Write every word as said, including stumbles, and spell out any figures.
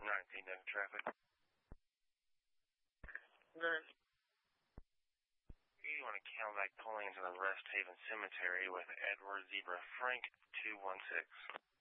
nineteen into traffic. None. You want to Camelback pulling into the Rest Haven Cemetery with Edward Zebra Frank two one six.